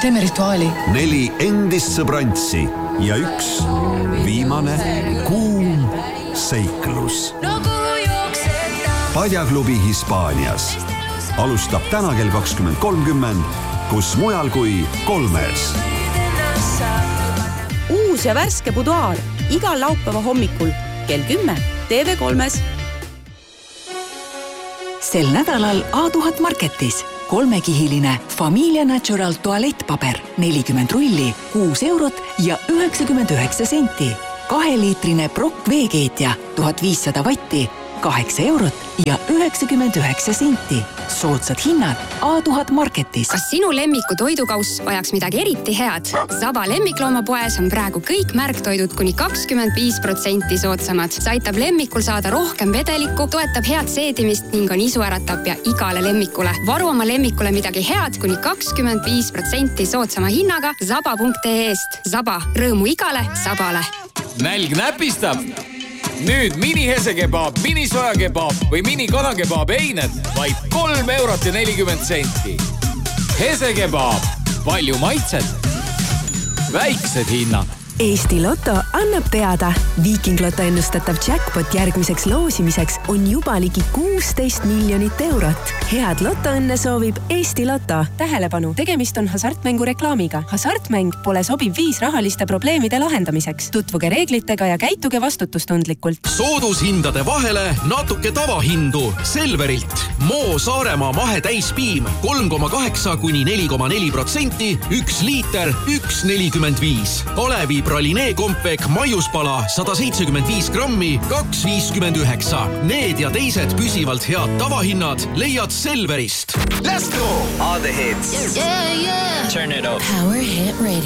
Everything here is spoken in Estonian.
Teeme rituaali. 4 endist sõbrantsi ja 1 viimane kuum seiklus. Padjaklubi Hispaanias alustab täna kell 20.30, kus mujal kui 3-s. Uus ja värske buduaar igal laupäeva hommikul kell 10 TV3-s. Sel nädalal A1000 Marketis 3-kihiline Familia Natural tualettpaber 40 rulli, 6 eurot ja 99 senti. 2-liitrine Brock veekeetja 1500 vatti, 8 eurot ja 99 senti. Soodsad hinnad A1000 Marketis. Kas sinu lemmiku toidukauss vajaks midagi eriti head? Saba lemmikloomapoes on praegu kõik märktoidud kuni 25% soodsamad. See aitab lemmikul saada rohkem vedelikku, toetab head seedimist ning on isuäratav ja igale lemmikule. Varu oma lemmikule midagi head kuni 25% soodsama hinnaga saba.ee-st. Saba, rõõmu igale sabale. Nälg näpistab. Nüüd mini-hesekebab, mini-sojakebab või mini-kanakebab eined vaid 3 eurot ja 40 senti. Hesekebab, palju maitsed, väiksed hinnad. Eesti Lotto annab teada. Viiking Lotto ennustatav jackpot järgmiseks loosimiseks on juba ligi 16 miljonit eurot. Head lotoõnne soovib Eesti Lotto. Tähelepanu, tegemist on hasartmängu reklaamiga. Hasartmäng pole sobiv viis rahaliste probleemide lahendamiseks. Tutvuge reeglitega ja käituge vastutustundlikult. Soodushindade vahele natuke tavahindu. Selverilt. Moo Saaremaa mahetäispiim 3,8 kuni 4,4%, 1 liiter, 1,45. Kalevi pralinee kompek maiuspala 175 grammi, 2,59. Need ja teised püsivalt head tavahinnad leiad Selverist. Let's go! All the hits. Yeah, yeah. Turn it up. Power Hit Radio.